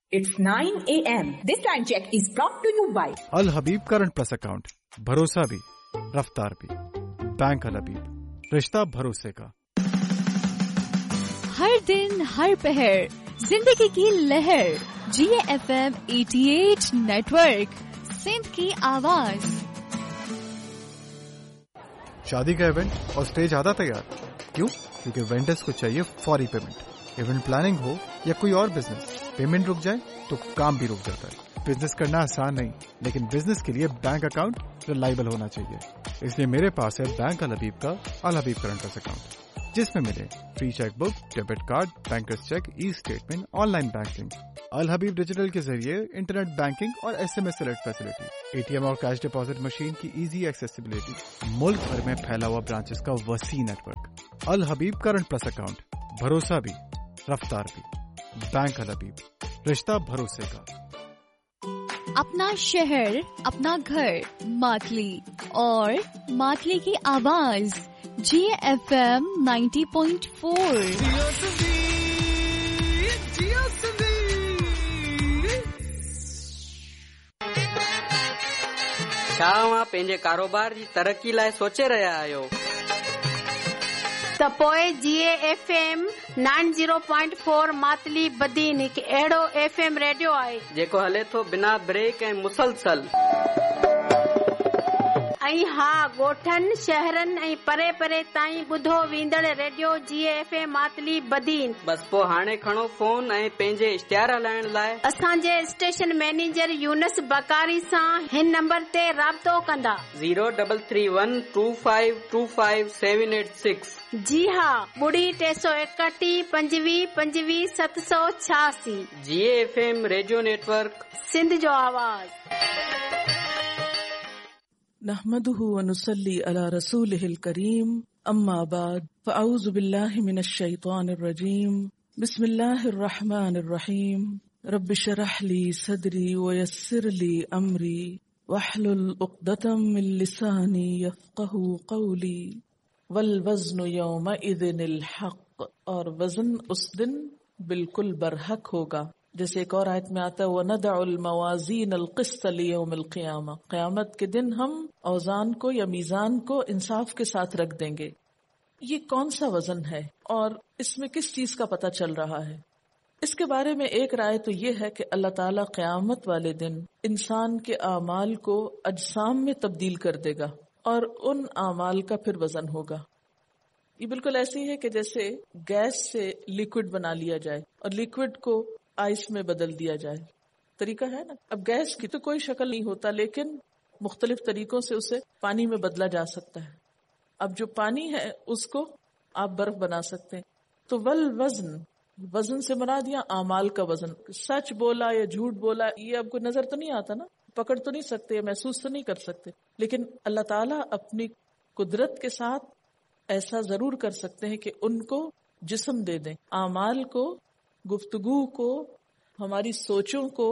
It's 9 a.m. This time check is brought to you by Al Habib Current Plus Account. भरोसा भी, रफ्तार भी. Bank अल हबीब, रिश्ता भरोसे का. हर दिन हर पहर जिंदगी की लहर. GFM 88 नेटवर्क, सिंध की आवाज. शादी का इवेंट और स्टेज आधा तैयार. क्यों? क्योंकि वेंडर्स को चाहिए फौरी पेमेंट. इवेंट प्लानिंग हो या कोई और बिजनेस, पेमेंट रुक जाए तो काम भी रुक जाता है. बिजनेस करना आसान नहीं, लेकिन बिजनेस के लिए बैंक अकाउंट रिलायबल होना चाहिए. इसलिए मेरे पास है बैंक अल हबीब का अल हबीब करंट प्लस अकाउंट, जिसमें मिले free cheque book, debit card, bankers check, e statement, online banking. अल हबीब डिजिटल के जरिए इंटरनेट बैंकिंग और SMS अलर्ट फैसिलिटी, ATM और कैश डिपॉजिट मशीन की इजी एक्सेसिबिलिटी, मुल्क भर में फैला हुआ ब्रांचेस का वसी नेटवर्क. अल हबीब करंट प्लस अकाउंट, भरोसा भी, रफ्तार भी. बैंक अल हबीब, रिश्ता भरोसे का. अपना शहर, अपना घर, मातली और मातली की आवाज. GFM 90.4. छा तव्हां पंहिंजे कारोबार जी तरक़ी लाइ सोचे रहिया आहियो? त पोइ GFM 90.4 मातली बदीन हिकु अहिड़ो FM रेडियो आहे जेको हले थो बिना ब्रेक ऐं मुसलसल. ऐं हा, ॻोठनि, शहरनि ऐं परे परे ताईं ॿुधो वेंदड़ रेडियो GFM मातली बदीन. बस पोइ हाणे खणो फोन ऐं पंहिंजे इश्तिहार हलाइण लाइ असांजे स्टेशन मैनेजर यूनस बकारी सां हिन नंबर ते राब्तो कंदा. 0312525786. जी हा, 361 25 25 786. GFM रेडियो नेटवर्क, सिंध जो आवाज. नहमदुहु व नुसल्ली अला रसूलिहिल करीम, अम्मा बाद, फ़अऊज़ु बिल्लाहि मिनश शैतानिर रजीम. बिस्मिल्लाहिर रहमानिर रहीम. रब्बि शरह ली सदरी व यस्सिर ली अमरी वहलुल उक़दतम मिन लिसानी यफ़क़हू क़ौली. वल वज़्नु यौमइज़िनिल हक़, और वज़न उस दिन बिल्कुल बरहक होगा. जैसे एक और आयत में आता है, वनदउल मवाज़ीन अल क़िस्त लियौमिल क़ियामा, क़यामत के दिन हम औज़ान को या मीज़ान को इंसाफ के साथ रख देंगे. ये कौन सा वजन है और इसमें किस चीज का पता चल रहा है? इसके बारे में एक राय तो ये है कि अल्लाह ताला क़यामत वाले दिन इंसान के आमाल को अजसाम में तब्दील कर देगा और उन आमाल का फिर वजन होगा. ये बिल्कुल ऐसी है कि जैसे गैस से लिक्विड बना लिया जाए और लिक्विड को आइस में बदल दिया जाए. तरीका है ना. अब गैस की तो कोई शक्ल नहीं होता, लेकिन मुख्तलिफ तरीकों से उसे पानी में बदला जा सकता है. अब जो पानी है उसको आप बर्फ बना सकते हैं. तो वल वजन, वजन से मुराद यहाँ आमाल का वजन. सच बोला या झूठ बोला ये आपको नजर तो नहीं आता ना, पकड़ तो नहीं सकते, महसूस तो नहीं कर सकते, लेकिन अल्लाह ताला अपनी कुदरत के साथ ऐसा जरूर कर सकते हैं कि उनको जिस्म दे दें, आमाल को, गुफ्तगू को, हमारी सोचों को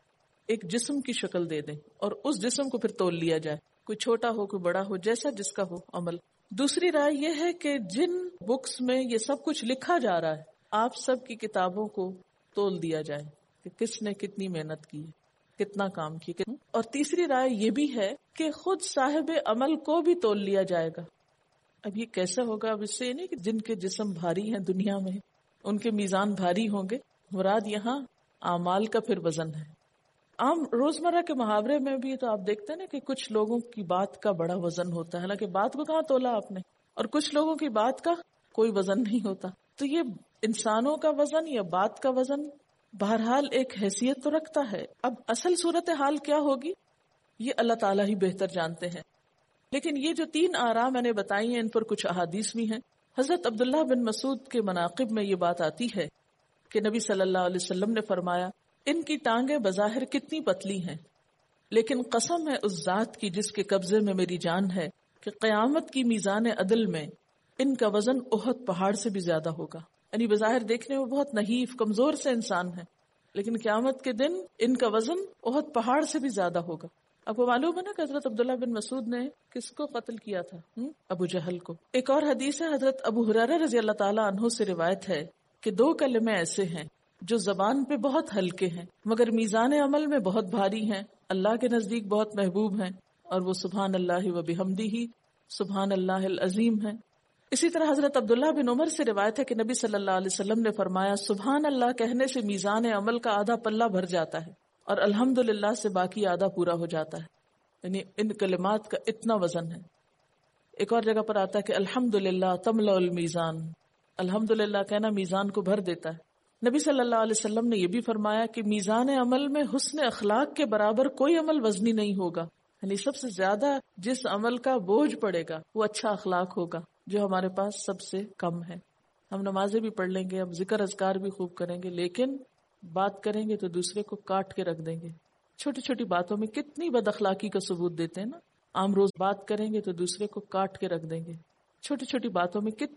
एक जिस्म की शक्ल दे दें और उस जिस्म को फिर तोल लिया जाए. कोई छोटा हो, कोई बड़ा हो, जैसा जिसका हो अमल. दूसरी राय यह है कि जिन बुक्स में ये सब कुछ लिखा जा रहा है, आप सब की किताबों को तोल दिया जाए कि किसने कितनी मेहनत की है, कितना काम किया. और तीसरी राय ये भी है कि खुद साहिब अमल को भी तोल लिया जाएगा. अब ये कैसा होगा? अब इससे नहीं कि जिनके जिस्म भारी हैं दुनिया में उनके मीजान भारी होंगे. मुराद यहाँ आमाल का फिर वजन है. आम रोजमर्रा के मुहावरे में भी तो आप देखते हैं ना कि कुछ लोगों की बात का बड़ा वजन होता है, हालांकि बात को कहाँ तोला आपने, और कुछ लोगों की बात का कोई वजन नहीं होता. तो ये इंसानों का वजन या बात का वजन बहरहाल एक हैसियत तो रखता है. अब असल सूरत हाल क्या होगी ये अल्लाह ताला ही बेहतर जानते हैं. लेकिन ये जो 3 आरा मैंने बताई हैं, इन पर कुछ अहादीस भी हैं. हजरत अब्दुल्लाह बिन मसूद के मनाकिब में ये बात आती है कि नबी सल्लल्लाहु अलैहि वसल्लम ने फरमाया, इनकी टांगें बज़ाहिर कितनी पतली हैं, लेकिन कसम है उस जात की जिसके कब्जे में मेरी जान है कि क़यामत की मीज़ान अदल में इनका वजन उहद पहाड़ से भी ज्यादा होगा. यानी बज़ाहिर देखने में बहुत नहीफ कमजोर से इंसान है, लेकिन क़यामत के दिन इनका वजन उहद पहाड़ से भी ज्यादा होगा. आपको मालूम है ना कि हजरत अब्दुल्लाह बिन मसूद ने किसको कत्ल किया था? अबू जहल को. एक और हदीस है, हजरत अबू हुरैरा रज़ी अल्लाह ताला अन्हु से रिवायत है कि 2 कलमे ऐसे हैं جو زبان پہ بہت ہلکے ہیں مگر میزان عمل میں بہت بھاری ہیں، اللہ کے نزدیک بہت محبوب ہیں، اور وہ سبحان اللہ و بحمدہ سبحان اللہ العظیم ہیں۔ اسی طرح حضرت عبداللہ بن عمر سے روایت ہے کہ نبی صلی اللہ علیہ وسلم نے فرمایا سبحان اللہ کہنے سے میزان عمل کا آدھا پلہ بھر جاتا ہے اور الحمدللہ سے باقی آدھا پورا ہو جاتا ہے، یعنی ان کلمات کا اتنا وزن ہے۔ ایک اور جگہ پر آتا ہے کہ الحمدللہ تملأ المیزان، الحمدللہ کہنا میزان کو بھر دیتا ہے۔ نبی صلی اللہ علیہ وسلم نے یہ بھی فرمایا کہ میزان عمل میں حسن اخلاق کے برابر کوئی عمل وزنی نہیں ہوگا، یعنی سب سے زیادہ جس عمل کا بوجھ پڑے گا وہ اچھا اخلاق ہوگا جو ہمارے پاس سب سے کم ہے۔ ہم نمازیں بھی پڑھ لیں گے، ہم ذکر اذکار بھی خوب کریں گے، لیکن بات کریں گے تو دوسرے کو کاٹ کے رکھ دیں گے۔ چھوٹی چھوٹی باتوں میں کتنی بد اخلاقی کا ثبوت دیتے ہیں نا۔ عام روز بات کریں گے تو دوسرے کو کاٹ کے رکھ دیں گے، چھوٹی چھوٹی باتوں میں